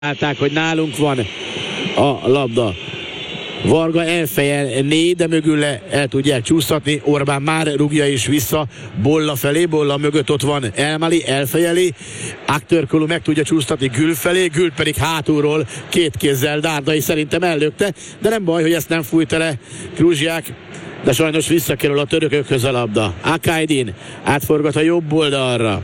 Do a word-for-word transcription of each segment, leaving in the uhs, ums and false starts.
Állták, hogy nálunk van a labda. Varga elfejelné, de mögül le el tudják csúsztatni. Orbán már rúgja is vissza Bolla felé, Bolla mögött ott van Elmali, elfejeli. Aktörkolú meg tudja csúsztatni Gül felé, Gül pedig hátulról két kézzel Dárdai szerintem ellökte, de nem baj, hogy ezt nem fújta le Kruzsiák, de sajnos visszakerül a törökökhöz a labda. Akajdin átforgat a jobb oldalra.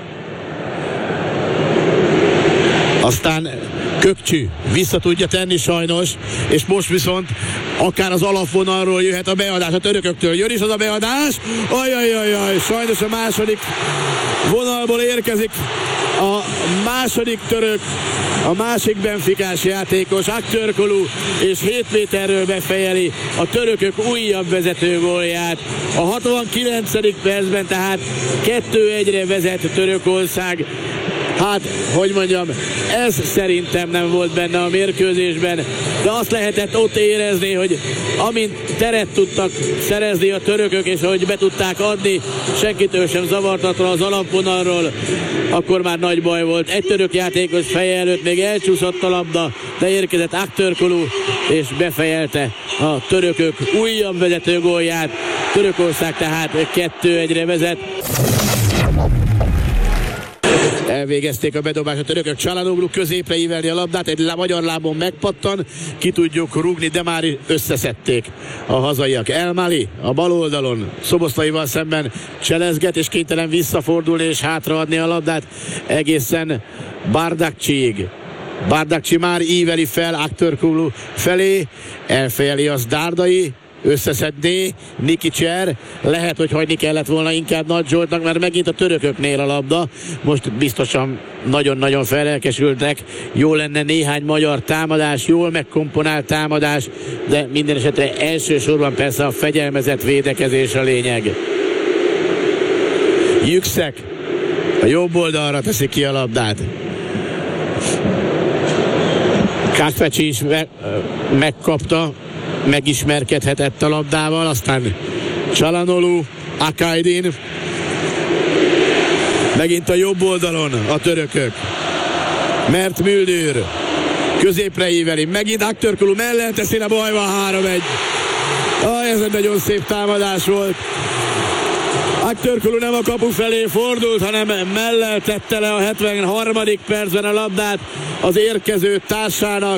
Aztán Kökcsü vissza tudja tenni sajnos, és most viszont akár az alapvonalról jöhet a beadás a törököktől. Jön is az a beadás, ajajajaj, sajnos a második vonalból érkezik a második török, a másik benfikás játékos, Aktörkolú, és hét méterről befejeli a törökök újabb vezető gólját. A hatvankilencedik percben tehát kettő egyre vezet Törökország. Hát, hogy mondjam, ez szerintem nem volt benne a mérkőzésben, de azt lehetett ott érezni, hogy amint teret tudtak szerezni a törökök, és ahogy be tudták adni, senkitől sem zavartatva az alapvonalról, akkor már nagy baj volt. Egy török játékos feje előtt még elcsúszott a labda, de érkezett Aktörkolú, és befejelte a törökök újabb vezető gólját. Törökország tehát kettő egyre vezet. Elvégezték a bedobást a törökök, Çalhanoğlu középre ívelni a labdát, egy magyar lábon megpattan, ki tudjuk rúgni, de már összeszedték a hazaiak. Elmali a bal oldalon Szoboszlaival szemben cselezget, és kénytelen visszafordulni és hátraadni a labdát egészen Bardakcsiig. Bardakcsi már íveli fel Aktörkolú felé, elfejeli az Dárdai, összeszedné Nikicser, lehet, hogy hagyni kellett volna inkább Nagy Zsoltnak, mert megint a törököknél a labda. Most biztosan nagyon-nagyon felelkesültek, jó lenne néhány magyar támadás, jól megkomponált támadás, de minden esetre elsősorban persze a fegyelmezett védekezés a lényeg. Yüksek a jobb oldalra teszi ki a labdát. Kakfecsi is me- megkapta, megismerkedhetett a labdával, aztán Çalhanoğlu, Akajdin, megint a jobb oldalon a törökök, Mert Müldür középre íveli, megint Aktörkolú mellett teszi, a baj van, három egy. Ah, ez egy nagyon szép támadás volt. Aktörkolú nem a kapu felé fordult, hanem mellel tette le a hetvenharmadik percben a labdát az érkező társának,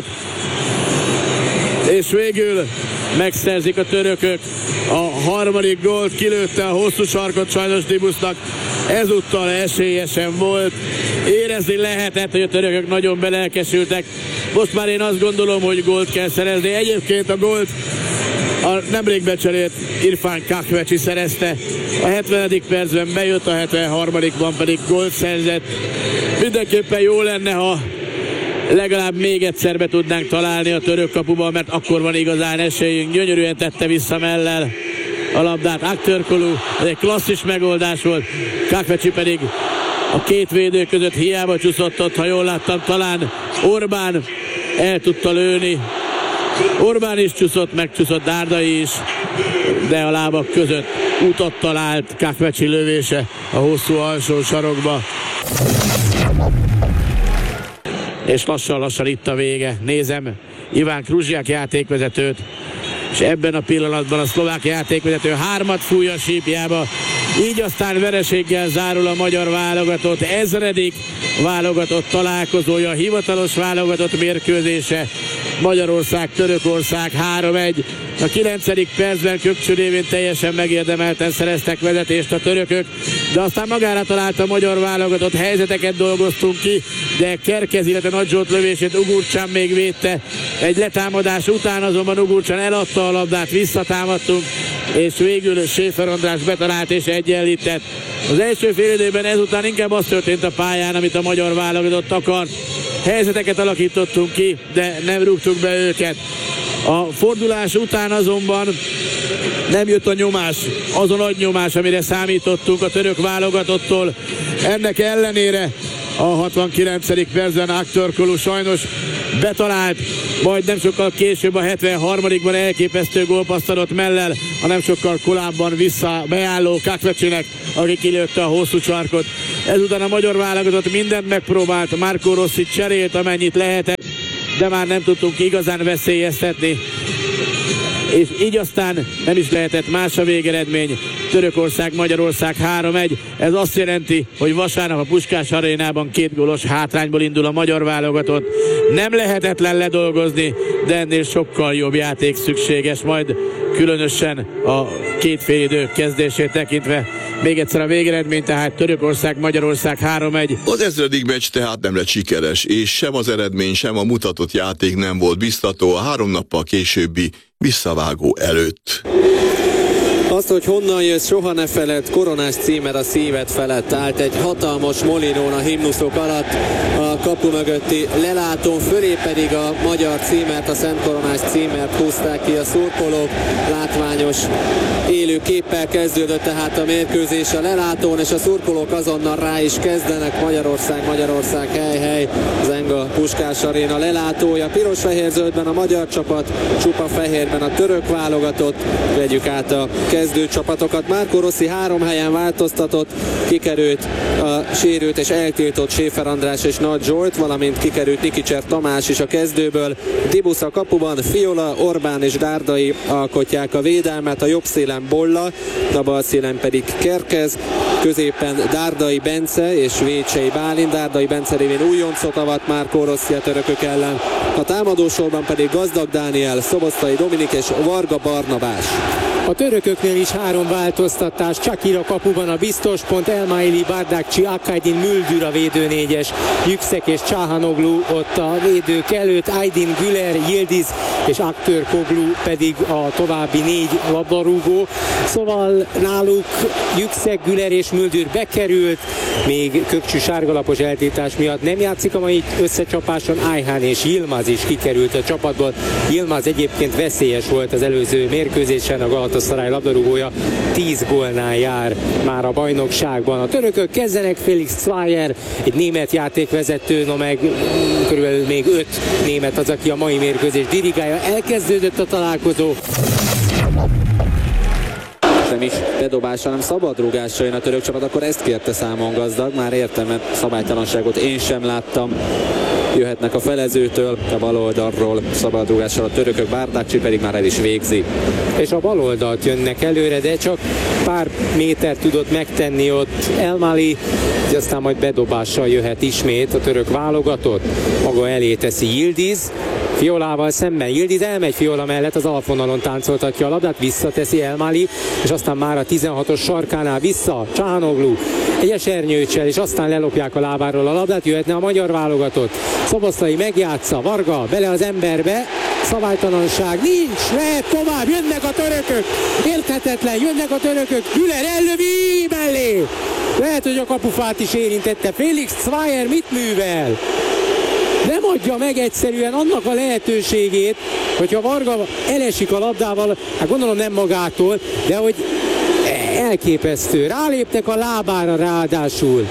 és végül megszerzik a törökök a harmadik gólt, kilőtte a hosszú sarkot sajnos Dibusznak, ezúttal esélyesen volt, érezni lehetett, hogy a törökök nagyon belelkesültek. Most már én azt gondolom, hogy gólt kell szerezni. Egyébként a gólt a nemrég becserélt Irfan Kahvecsi szerezte, a hetvenedik percben bejött, a hetvenharmadikban pedig gólt szerzett. Mindenképpen jó lenne, ha legalább még egyszer be tudnánk találni a török kapuban, mert akkor van igazán esélyünk. Gyönyörűen tette vissza mellel a labdát Aktörkolú, ez egy klasszis megoldás volt. Kahvecsi pedig a két védő között hiába csúszott ott, ha jól láttam, talán Orbán el tudta lőni. Orbán is csúszott, megcsúszott Dárdai is, de a lábak között utat talált Kahvecsi lövése a hosszú alsó sarokba. És lassan-lassan itt a vége. Nézem Iván Kruzsiák játékvezetőt, és ebben a pillanatban a szlovák játékvezető hármat fúj a sípjába, így aztán vereséggel zárul a magyar válogatott ezredik válogatott találkozója, hivatalos válogatott mérkőzése. Magyarország, Törökország három egy. A kilencedik percben Kökcsü révén teljesen megérdemelten szereztek vezetést a törökök, de aztán magára talált a magyar válogatott, helyzeteket dolgoztunk ki, de Kerkez, illetve Nagy Zsolt lövését Ugurcsán még védte. Egy letámadás után azonban Ugurcsán eladta a labdát, visszatámadtunk, és végül Schäfer András betalált és egyenlített. Az első fél időben ezután inkább az történt a pályán, amit a magyar válogatott akart. Helyzeteket alakítottunk ki, de nem rúgtuk be őket. A fordulás után azonban nem jött a nyomás, az a nagy nyomás, amire számítottunk a török válogatottól. Ennek ellenére a hatvankilencedik percben Aktörkolú sajnos betalált, majd nem sokkal később a hetvenharmadikban elképesztő gólpasszt adott mellel, a nem sokkal korábban vissza beálló Kahvecsinek, aki kilőtte a hosszú sarkot. Ezután a magyar válogatott mindent megpróbált, Marco Rossi cserélt amennyit lehetett, de már nem tudtunk igazán veszélyeztetni. És így aztán nem is lehetett más a végeredmény. Törökország, Magyarország három egy. Ez azt jelenti, hogy vasárnap a Puskás Arénában két gólos hátrányból indul a magyar válogatott. Nem lehetetlen ledolgozni, de ennél sokkal jobb játék szükséges, majd különösen a két félidő kezdését tekintve. Még egyszer a végeredmény, tehát Törökország, Magyarország három egy. Az ezredik meccs tehát nem lett sikeres, és sem az eredmény, sem a mutatott játék nem volt biztató a három nappal későbbi visszavágó előtt. Azt, hogy honnan jössz, soha ne feled, koronás címed a szíved felett. Állt egy hatalmas molinón a himnuszok alatt, a kapu mögötti lelátón, fölé pedig a magyar címert, a Szent Koronás címert húzták ki a szurkolók. Látványos élő képpel kezdődött tehát a mérkőzés a lelátón, és a szurkolók azonnal rá is kezdenek. Magyarország, Magyarország, hely, hely, Zenga Puskás Aréna lelátója. Piros-fehér-zöldben a magyar csapat, csupa fehérben a török válogatott. Vegyük át a kezdőcsapatokat. Marco Rossi három helyen változtatott, kikerült a sérült és eltiltott Schäfer András és Nagy Zsolt, valamint kikerült Nikicser Tamás is a kezdőből. Dibusz a kapuban, Fiola, Orbán és Dárdai alkotják a védelmet, a jobb szélen Bolla, a bal szélen pedig Kerkez, középen Dárdai Bence és Vécsei Bálint. Dárdai Bence révén újoncot avat Marco Rossi a törökök ellen. A támadósorban pedig Gazdag Dániel, Szoboszlai Dominik és Varga Barnabás. A törököknél is három változtatás. Csakira kapuban a biztos pont, Elmaili, Bardakci, Akaydin, Müldür a védőnégyes, Yüksek és Csahanoglu ott a védők előtt, Aydin, Güler, Yildiz és Aktörkoglu pedig a további négy labdarúgó. Szóval náluk Yüksek, Güler és Müldür bekerült, még Kökcsű sárgalapos eltiltás miatt nem játszik a mai összecsapáson. Ayhan és Yilmaz is kikerült a csapatból. Yilmaz egyébként veszélyes volt az előző mérkőzésen, a Galatasaray labdarúgója tíz gólnál jár már a bajnokságban. A törökök kezdenek, Felix Zwayer, egy német játékvezető, no meg körülbelül még öt német az, aki a mai mérkőzés dirigálja. Elkezdődött a találkozó. Nem is bedobása, hanem szabadrúgásra jön a török csapat, akkor ezt kérte számon Gazdag. Már értem, mert szabálytalanságot én sem láttam. Jöhetnek a felezőtől, a bal oldalról szabadrúgással a törökök, Bardakci pedig már el is végzi. És a bal oldalt jönnek előre, de csak pár méter tudott megtenni ott Elmali, hogy aztán majd bedobással jöhet ismét a török válogatott. Maga elé teszi Yildiz, Fiolával szemben. Yildiz elmegy Fiola mellett, az alapvonalon táncoltatja a labdát, visszateszi Elmali, és aztán már a tizenhatos sarkánál vissza Csahanoglu egy esernyőcsel, és aztán lelopják a lábáról a labdát, jöhetne a magyar válogatott. Szoboszlai megjátsza, Varga bele az emberbe, szabálytalanság nincs, lehet tovább, jönnek a törökök, érthetetlen, jönnek a törökök, Güler ellövi mellé, lehet, hogy a kapufát is érintette. Felix Zwayer mit művel? Nem adja meg egyszerűen annak a lehetőségét, hogyha Varga elesik a labdával, hát gondolom nem magától, de hogy elképesztő. Ráléptek a lábára ráadásul.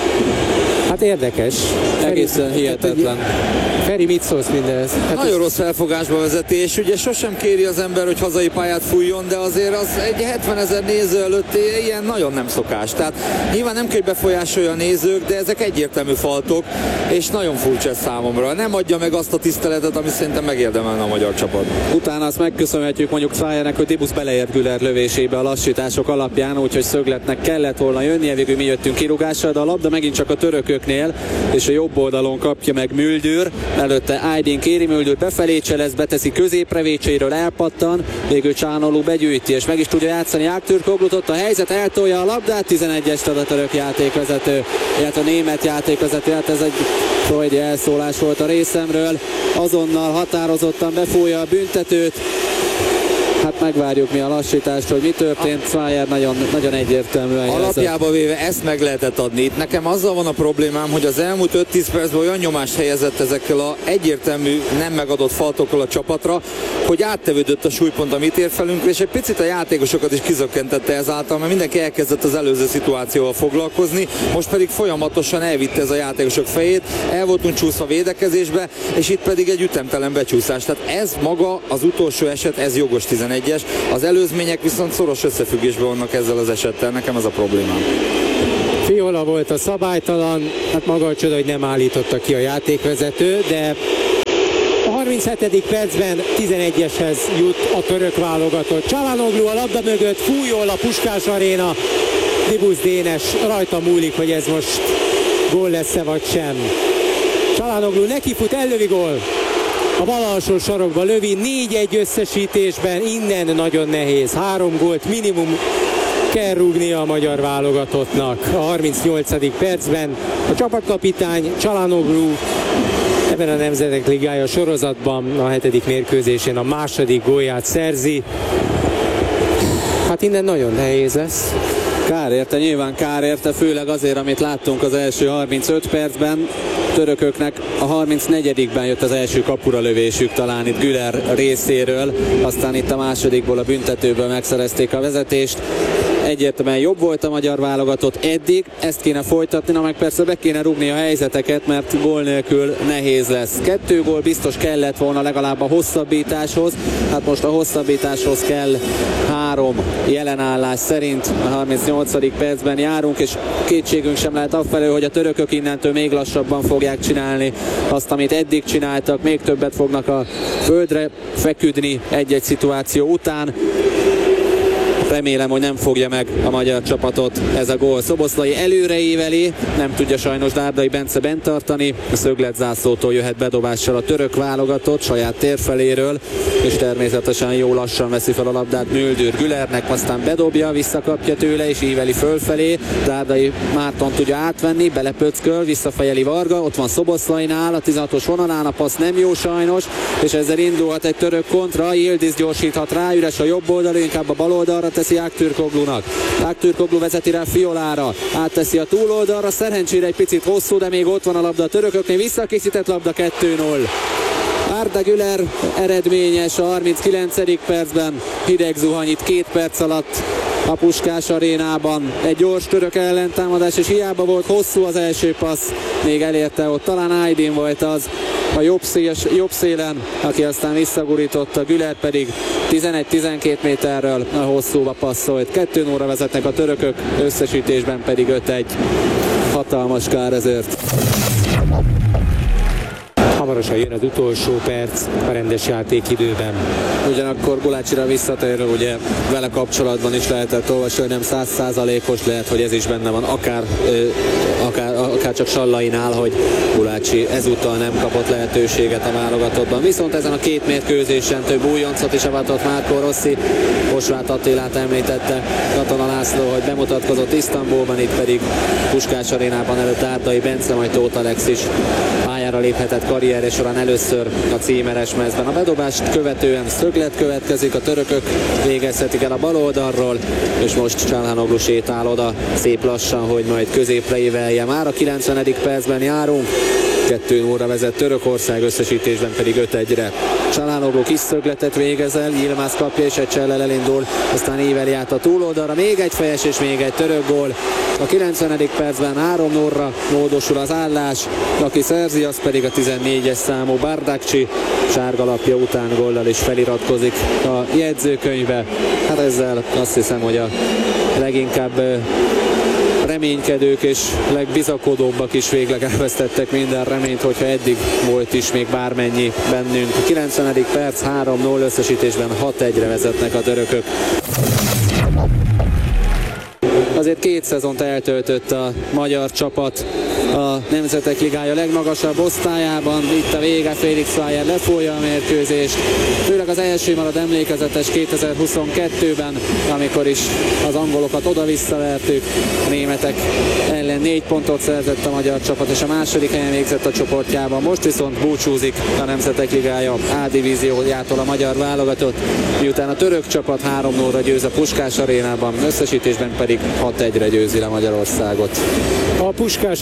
Hát érdekes. Egészen Feri, hihetetlen. Feri, mit szólsz mindez? Hát nagyon ez... rossz felfogásba vezeti, és ugye sosem kéri az ember, hogy hazai pályát fújjon, de azért az egy hetvenezer néző előtt ilyen nagyon nem szokás. Tehát nyilván nem kell, hogy befolyásolja a nézők, de ezek egyértelmű faltok, és nagyon furcsa ez számomra. Nem adja meg azt a tiszteletet, ami szerintem megérdemelne a magyar csapat. Utána azt megköszönhetjük mondjuk Zwayernek, hogy Dibusz beleért Güler lövésébe a lassítások alapján, úgyhogy szögletnek kellett volna jönnie, végül mi jöttünk kirúgással, de a labda megint csak a törököknél, és a jobb oldalon kapja meg Müldür. Előtte Aydin kéri, Müldür befelé cselez, beteszi középre, Vécseiről elpattan, végül Csahanoglu begyűjti, és meg is tudja játszani Aktürkoglut, ott a helyzet, eltolja a labdát, tizenegyest ad a török játékvezető, illetve a német játékvezető, hát ez egy freudi elszólás volt a részemről, azonnal határozottan befújja a büntetőt. Hát megvárjuk mi a lassítást, hogy mi történt. Zwayer nagyon, nagyon egyértelműen alapjába véve ezt meg lehetett adni. Itt nekem azzal van a problémám, hogy az elmúlt öt-tíz percben olyan nyomást helyezett ezekkel a egyértelmű nem megadott faltokkal a csapatra, hogy áttevődött a súlypont, amit ér felünk, és egy picit a játékosokat is kizökkentette ezáltal, mert mindenki elkezdett az előző szituációval foglalkozni, most pedig folyamatosan elvitte ez a játékosok fejét, el voltunk csúszva védekezésbe, és itt pedig egy ütemtelen becsúszás. Tehát ez maga az utolsó eset, ez jogos tizenegyes, az előzmények viszont szoros összefüggésben vannak ezzel az esettel, nekem ez a problémám. Fújola volt a szabálytalan, hát maga a csoda, hogy nem állította ki a játékvezető, de a harminchetedik percben tizenegyeshez jut a török válogatott. Çalhanoğlu a labda mögött, Fújol a Puskás Aréna, Dibusz Dénes, rajta múlik, hogy ez most gól lesz-e vagy sem. Çalhanoğlu nekifut, ellövi, gól. A bal alsó sarokba lövi, négy egy összesítésben, innen nagyon nehéz. Három gólt minimum kell rúgnia a magyar válogatottnak. A harmincnyolcadik percben a csapatkapitány Çalhanoğlu ebben a Nemzetek Ligája sorozatban a hetedik mérkőzésén a második gólját szerzi. Hát innen nagyon nehéz lesz. Kár érte, nyilván kár érte, főleg azért, amit láttunk az első harmincöt percben. Törököknek a harmincnegyedikben jött az első kapura lövésük, talán itt Güler részéről, aztán itt a másodikból, a büntetőből megszerezték a vezetést. Egyértelműen jobb volt a magyar válogatott eddig, ezt kéne folytatni, na meg persze be kéne rúgni a helyzeteket, mert gól nélkül nehéz lesz. Kettő gól biztos kellett volna legalább a hosszabbításhoz, hát most a hosszabbításhoz kell három jelenállás szerint. A harmincnyolcadik percben járunk, és kétségünk sem lehet afelől, hogy a törökök innentől még lassabban fogják csinálni azt, amit eddig csináltak, még többet fognak a földre feküdni egy-egy szituáció után. Remélem, hogy nem fogja meg a magyar csapatot ez a gól. Szoboszlai előreíveli, nem tudja sajnos Dárdai Bence bent tartani. A szögletzászlótól jöhet bedobással a török válogatott saját térfeléről, és természetesen jó lassan veszi fel a labdát Müldür Gülernek, aztán bedobja, visszakapja tőle és íveli fölfelé. Dárdai Márton tudja átvenni, belepöcköl, visszafejeli Varga, ott van Szoboszlainál, a tizenhatos vonalán, a passz nem jó sajnos, és ezzel indulhat egy török kontra. Yildiz gyorsíthat rá, üres a jobb oldal, inkább a bal oldalra teszi Aktürkoğlunak. Aktürkoğlu vezeti rá Fiolára, átteszi a túloldalra, szerencsére egy picit hosszú, de még ott van a labda a törököknél, visszakészített labda, kettő null. Arda Güler eredményes a harminckilencedik percben, hideg zuhany itt két perc alatt a Puskás Arénában. Egy gyors török ellentámadás, és hiába volt hosszú az első passz, még elérte ott, talán Aydin volt az a jobb, széles, jobb szélen, aki aztán visszagurította, Güler pedig tizenegy-tizenkét méterről a hosszúba passzolt. kettő nullra vezetnek a törökök, összesítésben pedig öt egy. Hatalmas kár ezért. Hamarosan jön az utolsó perc a rendes játékidőben. Ugyanakkor Gulácsira visszatérve, ugye vele kapcsolatban is lehetett olvasni, hogy nem száz százalékos, lehet, hogy ez is benne van, akár, akár, akár csak Sallainál, hogy Gulácsi ezúttal nem kapott lehetőséget a válogatottban. Viszont ezen a két mérkőzésen több újoncot is avatott Márkó Rossi. Osváth Attilát említette Katona László, hogy bemutatkozott Isztambulban, itt pedig Puskás Arénában előtt Dárdai Bence, majd Tóth Alex is pályára léphetett karrierje során először a címeres mezben. A bedobást követően szöglet következik, a törökök végezhetik el a bal oldalról, és most Çalhanoğlu sétál oda szép lassan, hogy majd középre évelje. Már a kilencvenedik percben járunk, kettő nullra vezet Törökország, összesítésben pedig öt egyre. Çalhanoğlu kis szögletet végez el, Yilmaz kapja és egy csellel elindul, aztán éveli át a túloldalra, még egy fejes és még egy török gól. A kilencvenedik percben három nullra módosul az állás, aki szerzi, az pedig a tizennégyes számú Bardakci, sárgalapja után góllal is feliratkozik a jegyzőkönyvbe. Hát ezzel azt hiszem, hogy a leginkább reménykedők és legbizakodóbbak is végleg elvesztettek minden reményt, hogyha eddig volt is még bármennyi bennünk. kilencvenedik perc, három null, összesítésben hat egyre vezetnek a törökök. Azért két szezont eltöltött a magyar csapat a Nemzetek Ligája legmagasabb osztályában. Itt a vége, Felix Feyer lefolja a mérkőzést. Főleg az első marad emlékezetes kétezer-huszonkettőben, amikor is az angolokat oda-vissza vertük. A németek ellen négy pontot szerzett a magyar csapat, és a második helyen végzett a csoportjában. Most viszont búcsúzik a Nemzetek Ligája A divíziójától a magyar válogatott, miután a török csapat három nullra győz a Puskás Arénában, összesítésben pedig hat egyre győzi le Magyarországot. A Puskás Arénában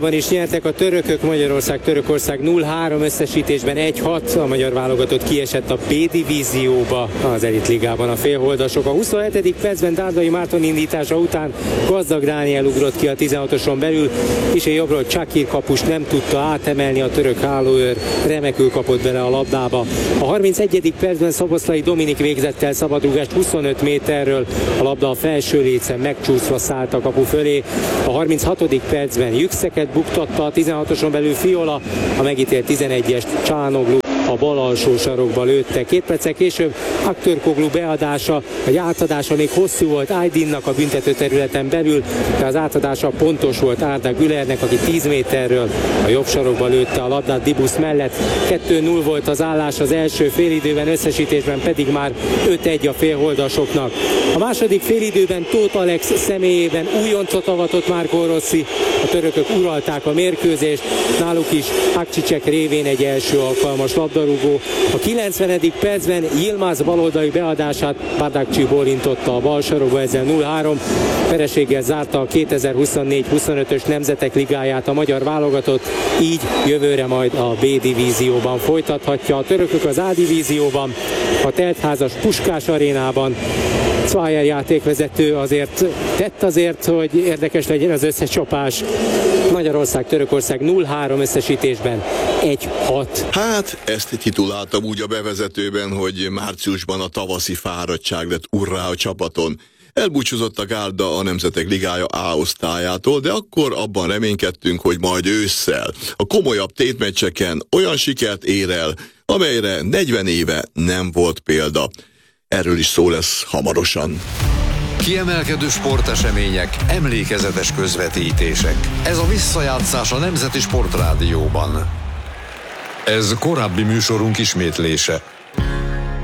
ligában is nyertek a törökök, Magyarország-Törökország nulla három összesítésben egy hat, a magyar válogatott kiesett a B-divízióba az elitligában a félholdasok. A huszonhetedik percben Dárdai Márton indítása után Gazdag Dániel ugrott ki a tizenhatoson belül, és a jobbról Csakír kapus nem tudta átemelni, a török hálóőr remekül kapott bele a labdába. A harmincegyedik percben Szoboszlai Dominik végzett el szabadrúgást huszonöt méterről, a labda a felső lécen megcsúszva szállt a kapu fölé. A harminchatodik percben Yükszeket buktatta a tizenhatoson belül Fiola, a megítélt tizenegyest Csánoglu a bal alsó sarokba lőtte. Két perccel később Aktörkoglu beadása, vagy átadása még hosszú volt Aydinnak a büntető területen belül, de az átadása pontos volt Arda Gülernek, aki tíz méterről a jobb sarokba lőtte a labdát Dibusz mellett. kettő null volt az állás az első félidőben, összesítésben pedig már öt egy a félholdasoknak. A második félidőben Tóth Alex személyében újoncot avatott Marco Rossi, a törökök uralták a mérkőzést, náluk is Akcsicek révén egy első alkalmas labdarúgó. A kilencvenedik percben Yilmaz baloldali beadását Badakcsi bólintotta a bal sarokba, ezzel nulla három. Vereséggel zárta a kétezer-huszonnégy huszonötös Nemzetek Ligáját a magyar válogatott, így jövőre majd a B-divízióban folytathatja. A törökök az A-divízióban, a teltházas Puskás arénában. Cvajer játékvezető azért tett azért, hogy érdekes legyen az összecsapás. Magyarország, Törökország nulla három összesítésben egy hat. Hát, ezt tituláltam úgy a bevezetőben, hogy márciusban a tavaszi fáradtság lett urrá a csapaton. Elbúcsúzott a gárda a Nemzetek Ligája A osztályától, de akkor abban reménykedtünk, hogy majd ősszel a komolyabb tétmeccseken olyan sikert ér el, amelyre negyven éve nem volt példa. Erről is szó lesz hamarosan. Kiemelkedő sportesemények, emlékezetes közvetítések. Ez a visszajátszás a Nemzeti Sportrádióban. Ez korábbi műsorunk ismétlése.